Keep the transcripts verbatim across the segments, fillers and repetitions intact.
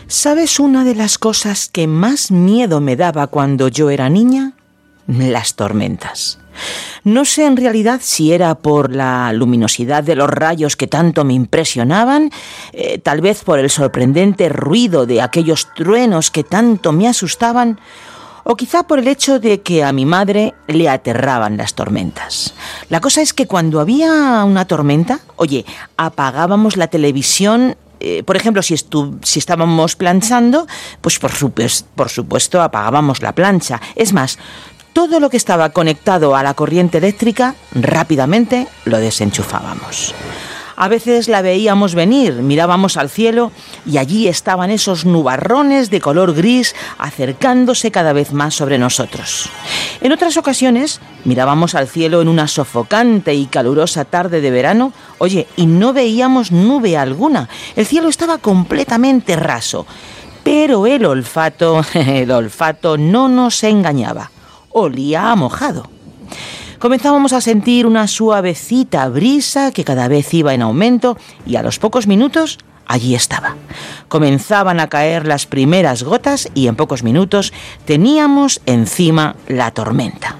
¿Sabes una de las cosas que más miedo me daba cuando yo era niña? Las tormentas. No sé en realidad si era por la luminosidad de los rayos que tanto me impresionaban, eh, tal vez por el sorprendente ruido de aquellos truenos que tanto me asustaban, o quizá por el hecho de que a mi madre le aterraban las tormentas. La cosa es que cuando había una tormenta, oye, apagábamos la televisión. Eh, por ejemplo, si, estu- si estábamos planchando, pues por, supues- por supuesto apagábamos la plancha. Es más, todo lo que estaba conectado a la corriente eléctrica, rápidamente lo desenchufábamos. A veces la veíamos venir, mirábamos al cielo y allí estaban esos nubarrones de color gris acercándose cada vez más sobre nosotros. En otras ocasiones mirábamos al cielo en una sofocante y calurosa tarde de verano, oye, y no veíamos nube alguna. El cielo estaba completamente raso, pero el olfato, el olfato no nos engañaba. Olía a mojado. Comenzábamos a sentir una suavecita brisa que cada vez iba en aumento y a los pocos minutos allí estaba. Comenzaban a caer las primeras gotas y en pocos minutos teníamos encima la tormenta.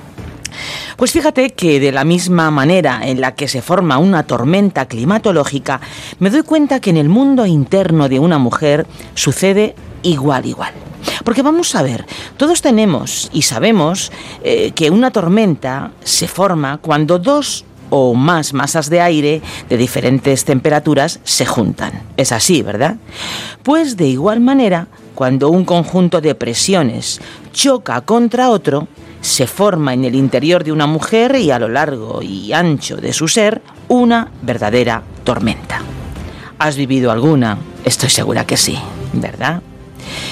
Pues fíjate que de la misma manera en la que se forma una tormenta climatológica, me doy cuenta que en el mundo interno de una mujer sucede igual, igual. Porque vamos a ver, todos tenemos y sabemos eh, que una tormenta se forma cuando dos o más masas de aire de diferentes temperaturas se juntan. Es así, ¿verdad? Pues de igual manera, cuando un conjunto de presiones choca contra otro, se forma en el interior de una mujer y a lo largo y ancho de su ser una verdadera tormenta. ¿Has vivido alguna? Estoy segura que sí, ¿verdad?